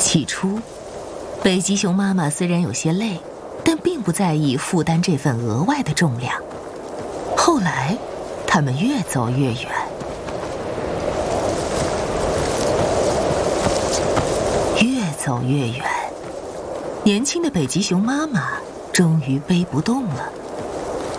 起初，北极熊妈妈虽然有些累，但并不在意负担这份额外的重量。后来，他们越走越远。越走越远，年轻的北极熊妈妈终于背不动了。